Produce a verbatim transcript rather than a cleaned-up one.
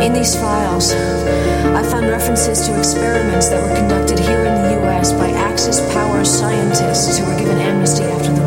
In these files, I found references to experiments that were conducted here in the U S by Axis Power scientists who were given amnesty after the